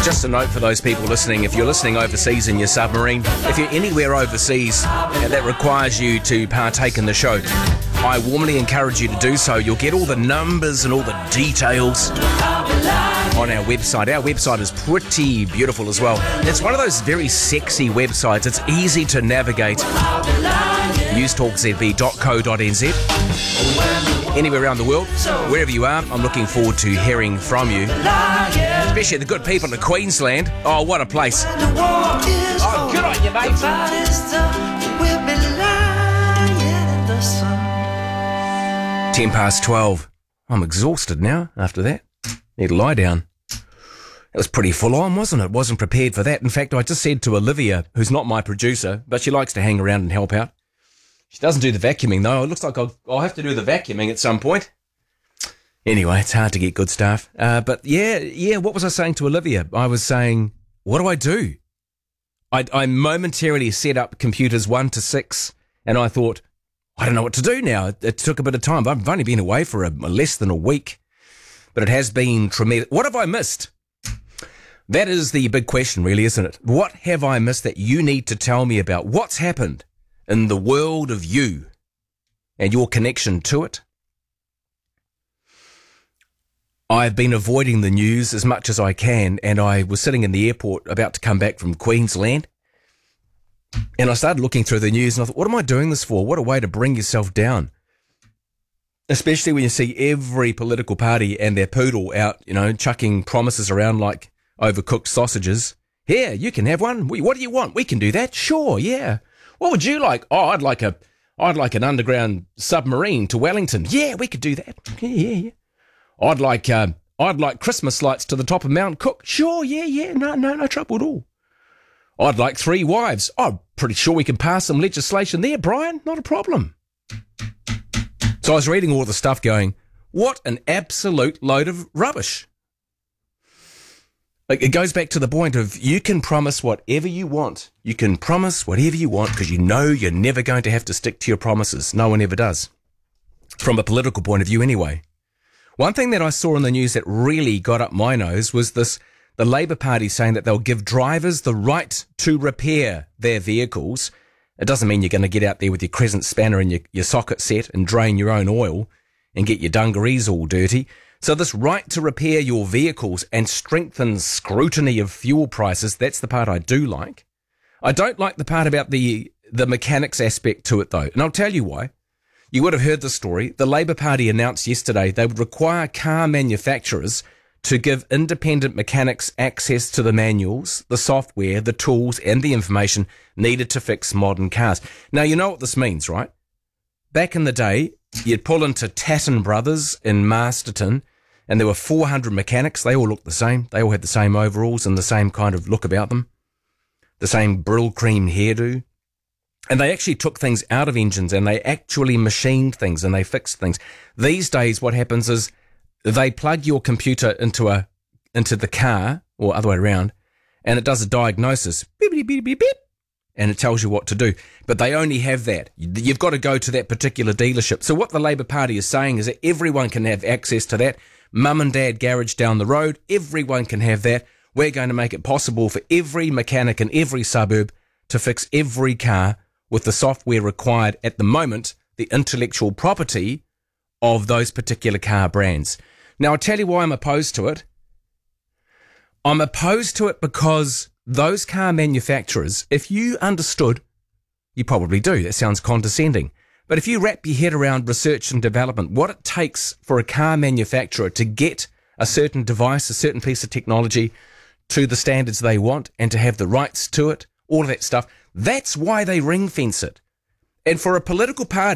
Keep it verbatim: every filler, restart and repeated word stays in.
Just a note for those people listening, if you're listening overseas in your submarine, if you're anywhere overseas and that requires you to partake in the show, I warmly encourage you to do so. You'll get all the numbers and all the details on our website. Our website is pretty beautiful as well. It's one of those very sexy websites. It's easy to navigate. news talk z b dot co dot n z. Anywhere around the world, wherever you are, I'm looking forward to hearing from you. Especially the good people of Queensland. Oh, what a place. Oh, good on you, mate. Ten past twelve. I'm exhausted now after that. Need to lie down. It was pretty full on, wasn't it? Wasn't prepared for that. In fact, I just said to Olivia, who's not my producer, but she likes to hang around and help out. She doesn't do the vacuuming, though. It looks like I'll, I'll have to do the vacuuming at some point. Anyway, it's hard to get good staff. Uh, but yeah, yeah, what was I saying to Olivia? I was saying, what do I do? I, I momentarily set up computers one to six, and I thought, I don't know what to do now. It, it took a bit of time. I've only been away for a, a less than a week, but it has been tremendous. What have I missed? That is the big question, really, isn't it? What have I missed that you need to tell me about? What's happened in the world of you and your connection to it? I've been avoiding the news as much as I can, and I was sitting in the airport about to come back from Queensland, and I started looking through the news, and I thought, what am I doing this for? What a way to bring yourself down. Especially when you see every political party and their poodle out, you know, chucking promises around like overcooked sausages. Here, you can have one. What do you want? We can do that. Sure, yeah. What would you like? Oh, I'd like a, I'd like an underground submarine to Wellington. Yeah, we could do that. Yeah, yeah, yeah. I'd like, uh, I'd like Christmas lights to the top of Mount Cook. Sure, yeah, yeah. No, no, no trouble at all. I'd like three wives. I'm pretty sure we can pass some legislation there, Brian. Not a problem. So I was reading all the stuff going, what an absolute load of rubbish. Like, it goes back to the point of you can promise whatever you want. You can promise whatever you want because you know you're never going to have to stick to your promises. No one ever does. From a political point of view anyway. One thing that I saw in the news that really got up my nose was this, the Labour Party saying that they'll give drivers the right to repair their vehicles. It doesn't mean you're going to get out there with your crescent spanner and your, your socket set and drain your own oil and get your dungarees all dirty. So this right to repair your vehicles and strengthen scrutiny of fuel prices, that's the part I do like. I don't like the part about the, the mechanics aspect to it, though, and I'll tell you why. You would have heard the story. The Labour Party announced yesterday they would require car manufacturers to give independent mechanics access to the manuals, the software, the tools and the information needed to fix modern cars. Now, you know what this means, right? Back in the day, you'd pull into Tatton Brothers in Masterton and there were four hundred mechanics. They all looked the same. They all had the same overalls and the same kind of look about them, the same Brill cream hairdo. And they actually took things out of engines and they actually machined things and they fixed things. These days, what happens is they plug your computer into a into the car, or other way around, and it does a diagnosis, beep, beep, beep, beep, beep, and it tells you what to do. But they only have that. You've got to go to that particular dealership. So what the Labour Party is saying is that everyone can have access to that. Mum and dad garage down the road, everyone can have that. We're going to make it possible for every mechanic in every suburb to fix every car with the software required at the moment, the intellectual property of those particular car brands. Now, I'll tell you why I'm opposed to it. I'm opposed to it because those car manufacturers, if you understood, you probably do, that sounds condescending, but if you wrap your head around research and development, what it takes for a car manufacturer to get a certain device, a certain piece of technology to the standards they want and to have the rights to it, all of that stuff, that's why they ring fence it. And for a political party